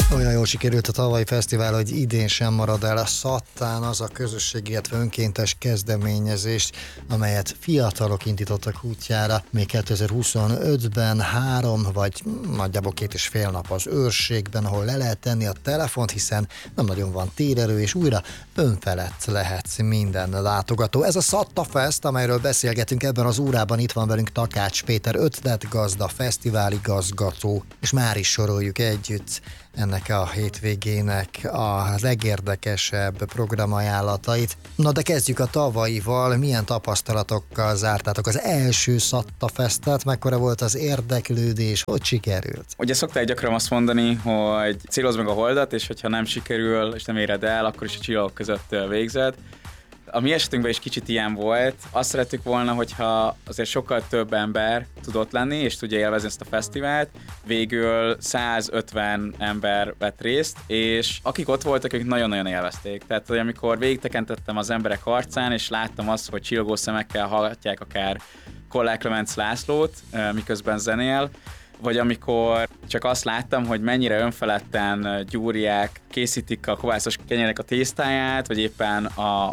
Olyan jól sikerült a tavalyi fesztivál, hogy idén sem marad el a Szattán az a közösség, illetve önkéntes kezdeményezést, amelyet fiatalok indítottak útjára. Még 2025-ben 3 vagy nagyjából 2,5 nap az őrségben, ahol le lehet tenni a telefont, hiszen nem nagyon van térerő, és újra önfelett lehet minden látogató. Ez a Szatta Fest, amelyről beszélgetünk ebben az órában, itt van velünk Takács Péter, ötletgazda, fesztiváligazgató, és már is soroljuk együtt ennek a hétvégének a legérdekesebb programajánlatait. Na de kezdjük a tavalyival. Milyen tapasztalatokkal zártátok az első Szatta Festet? Mekkora volt az érdeklődés? Hogy sikerült? Ugye szokták gyakran azt mondani, hogy célozd meg a holdat, és hogyha nem sikerül, és nem éred el, akkor is a csillagok között végzed. A mi esetünkben is kicsit ilyen volt. Azt szerettük volna, hogyha azért sokkal több ember tudott lenni, és tudja élvezni ezt a fesztivált. Végül 150 ember vett részt, és akik ott voltak, ők nagyon-nagyon élvezték. Tehát, hogy amikor végigtekintettem az emberek arcán, és láttam azt, hogy csillogó szemekkel hallgatják akár Kollák Lemenc Lászlót, miközben zenél, vagy amikor csak azt láttam, hogy mennyire önfeledten gyúrják, készítik a kovászos kenyerek a tésztáját, vagy éppen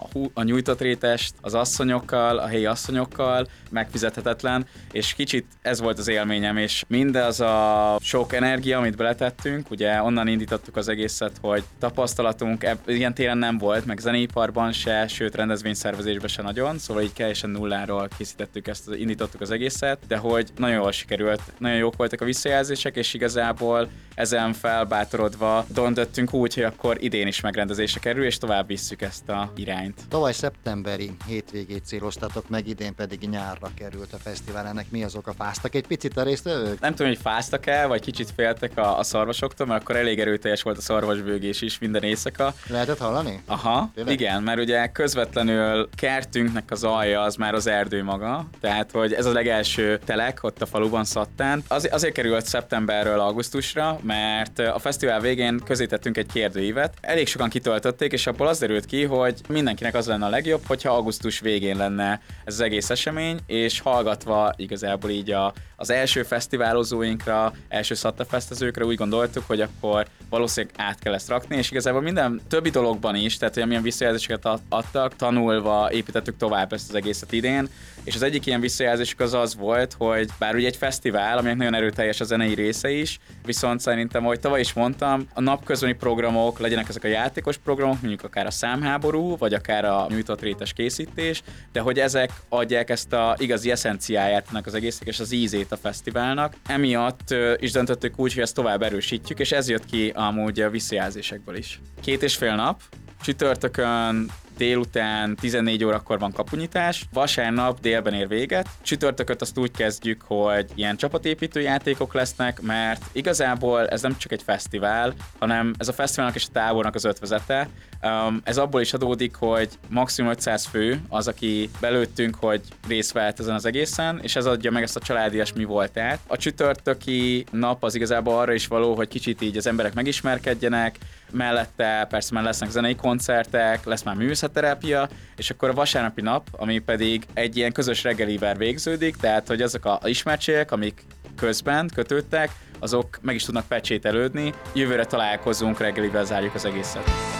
a nyújtott rétest az asszonyokkal, a helyi asszonyokkal, megfizethetetlen, és kicsit ez volt az élményem, és mindez a sok energia, amit beletettünk, ugye onnan indítottuk az egészet, hogy tapasztalatunk ilyen téren nem volt, meg zeneiparban se, sőt rendezvényszervezésben se nagyon, szóval így teljesen nulláról készítettük ezt, indítottuk az egészet, de hogy nagyon jól sikerült, nagyon jók voltak a visszajelzések, és igazából ezen felbátorodva döntöttünk úgy, hogy akkor idén is megrendezésre kerül, és tovább visszük ezt a irányt. Tavaly szeptemberi hétvégét céloztatok meg, idén pedig nyárra került a fesztivál. Ennek mi az oka? Fáztak egy picit a résztvevők? Nem tudom, hogy fáztak-e, vagy kicsit féltek a szarvasoktól, mert akkor elég erőteljes volt a szarvasbőgés is minden éjszaka. Lehetett hallani? Aha, tényleg? Igen, mert ugye közvetlenül kertünknek az alja az már az erdő maga, tehát hogy ez a legelső telek ott a faluban Szattán. Azért került szeptemberről augusztusra, mert a fesztivál végén közétettünk egy kérdőívet. Elég sokan kitöltötték, és abból az derült ki, hogy mindenkinek az lenne a legjobb, hogyha augusztus végén lenne ez az egész esemény, és hallgatva igazából így az első fesztiválozóinkra, első Szatta Festezőkre úgy gondoltuk, hogy akkor valószínűleg át kell ezt rakni, és igazából minden többi dologban is, tehát hogy amilyen visszajelzéseket adtak, tanulva építettük tovább ezt az egészet idén, és az egyik ilyen visszajelzésük az volt, hogy bár ugye egy fesztivál, aminek nagyon erőteljes a zenei része is, viszont szerintem, ahogy tavaly is mondtam, a napközbeni programok, legyenek ezek a játékos programok, mondjuk akár a számháború, vagy akár a nyújtott rétes készítés, de hogy ezek adják ezt a igazi eszenciáját ennek az egésznek, és az ízét a fesztiválnak. Emiatt is döntöttük úgy, hogy ezt tovább erősítjük, és ez jött ki amúgy a visszajelzésekből is. 2,5 nap, csütörtökön délután 14 órakor van kapunyitás, vasárnap délben ér véget. Csütörtököt azt úgy kezdjük, hogy ilyen csapatépítő játékok lesznek, mert igazából ez nem csak egy fesztivál, hanem ez a fesztiválnak és a tábornak az ötvözete. Ez abból is adódik, hogy maximum 500 fő az, aki belőttünk, hogy részt vett ezen az egészen, és ez adja meg ezt a családias mi voltát. A csütörtöki nap az igazából arra is való, hogy kicsit így az emberek megismerkedjenek, mellette persze már lesznek zenei koncertek, lesz már művészetterápia, és akkor a vasárnapi nap, ami pedig egy ilyen közös reggelivel végződik, tehát hogy azok az ismertségek, amik közben kötődtek, azok meg is tudnak pecsételődni. Jövőre találkozunk, reggelivel zárjuk az egészet.